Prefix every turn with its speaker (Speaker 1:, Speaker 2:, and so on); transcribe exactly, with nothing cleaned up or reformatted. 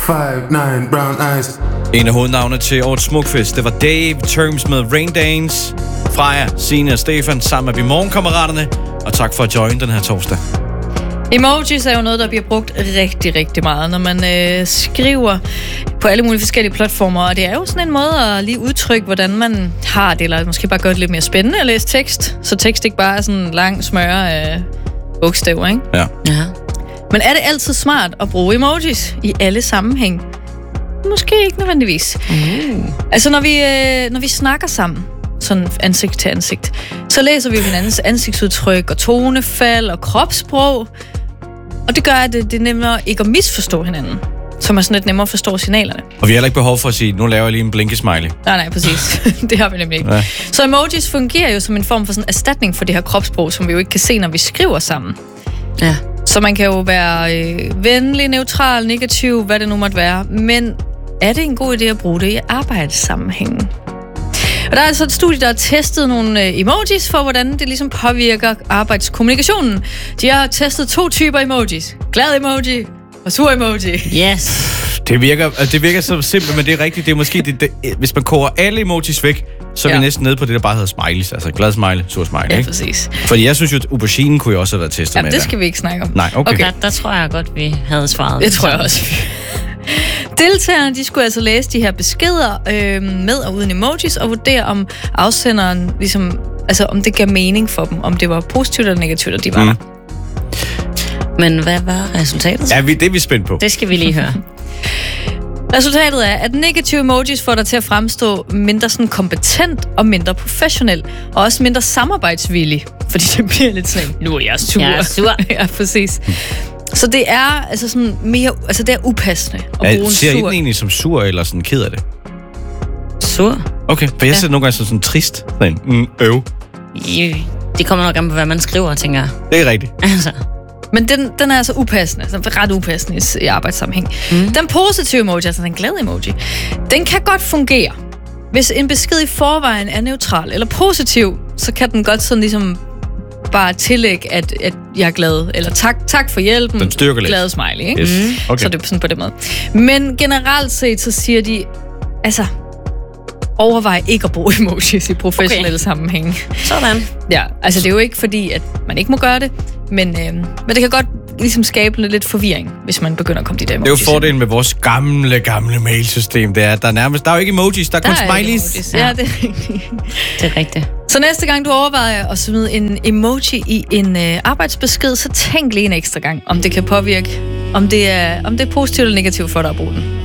Speaker 1: five nine brown eyes.
Speaker 2: En af hovednavnene til årets Smukfest, det var Dave, Terms med Rain Dance, Freja, Signe og Stefan sammen med Vi Morgenkammeraterne. Og tak for at join den her torsdag.
Speaker 3: Emojis er jo noget, der bliver brugt rigtig, rigtig meget, når man øh, skriver på alle mulige forskellige platformer. Og det er jo sådan en måde at lige udtrykke, hvordan man har det, eller måske bare gøre det lidt mere spændende at læse tekst. Så tekst ikke bare er sådan en lang smøre af bogstaver, ikke?
Speaker 2: Ja.
Speaker 3: ja. Men er det altid smart at bruge emojis i alle sammenhæng? Måske ikke nødvendigvis. Mm. Altså, når vi, øh, når vi snakker sammen, sådan ansigt til ansigt, så læser vi jo hinandens ansigtsudtryk og tonefald og kropssprog. Og det gør, at det, det er nemmere ikke at misforstå hinanden. Så man sådan lidt nemmere forstår signalerne.
Speaker 2: Og vi har heller ikke behov for at sige, nu laver jeg lige en blinkesmiley.
Speaker 3: Nej, nej, præcis. Det har vi nemlig ikke. Ja. Så emojis fungerer jo som en form for sådan erstatning for det her kropssprog, som vi jo ikke kan se, når vi skriver sammen.
Speaker 4: Ja.
Speaker 3: Så man kan jo være øh, venlig, neutral, negativ, hvad det nu måtte være. Men er det en god idé at bruge det i arbejdssammenhængen? Og der er altså et studie, der har testet nogle øh, emojis for, hvordan det ligesom påvirker arbejdskommunikationen. De har testet to typer emojis. Glad emoji og sur emoji.
Speaker 4: Yes.
Speaker 2: Det virker, det virker så simpelt, men det er rigtigt. Det er måske, det, det, hvis man koger alle emojis væk, så er ja. vi næsten nede på det, der bare hedder smileys. Altså glad smiley, sur smiley,
Speaker 3: ja,
Speaker 2: ikke?
Speaker 3: præcis.
Speaker 2: Fordi jeg synes jo, at aubergine kunne jo også have været testet
Speaker 3: ja,
Speaker 2: med.
Speaker 3: det skal der. Vi ikke snakke om.
Speaker 2: Nej, okay. okay.
Speaker 4: Der, der tror jeg godt, vi havde svaret.
Speaker 3: Det tror jeg også. Deltagerne, de skulle altså læse de her beskeder øh, med og uden emojis, og vurdere, om afsenderen, ligesom, altså om det gav mening for dem, om det var positivt eller negativt, at de var mm. der.
Speaker 4: Men hvad var resultatet?
Speaker 2: Ja, det er vi spændt på.
Speaker 4: Det skal vi lige høre.
Speaker 3: Resultatet er, at negative emojis får dig til at fremstå mindre sådan kompetent og mindre professionel, og også mindre samarbejdsvillig, fordi det bliver lidt sådan, nu er jeg sur.
Speaker 4: Jeg er sur.
Speaker 3: Ja, præcis. Så det er altså sådan mere, altså det er upassende at bruge
Speaker 2: ja,
Speaker 3: en sur.
Speaker 2: ser I den egentlig som sur eller sådan ked af det?
Speaker 4: Sur?
Speaker 2: Okay, for jeg ser ja. nogle gange sådan, sådan trist. Sådan, mm, øv.
Speaker 4: Det kommer nok an på, hvad man skriver, tænker jeg.
Speaker 2: Det er rigtigt.
Speaker 4: Altså.
Speaker 3: Men den, den er altså upassende, altså ret upassende i, i arbejdssammenhæng. Mm. Den positive emoji, altså den glade emoji, den kan godt fungere. Hvis en besked i forvejen er neutral eller positiv, så kan den godt sådan ligesom bare tillægge, at, at jeg er glad, eller tak, tak for hjælpen.
Speaker 2: Den styrker lidt.
Speaker 3: Glad smiley, ikke?
Speaker 2: Yes. Mm. Okay.
Speaker 3: Så det er sådan på den måde. Men generelt set, så siger de, altså, overvej ikke at bruge emojis i professionelle okay. sammenhænge.
Speaker 4: Sådan.
Speaker 3: Ja, altså det er jo ikke fordi, at man ikke må gøre det, men, øh, men det kan godt ligesom skabe lidt forvirring, hvis man begynder at komme de der emojis.
Speaker 2: Det er jo fordelen med vores gamle, gamle mailsystem, det er, at der er nærmest, der er jo ikke emojis, der er der kun er smileys.
Speaker 3: Emojis. Ja, det er rigtigt.
Speaker 4: Det er rigtigt.
Speaker 3: Så næste gang du overvejer at smide en emoji i en øh, arbejdsbesked, så tænk lige en ekstra gang, om det kan påvirke, om det er, om det er positivt eller negativt for dig at bruge den.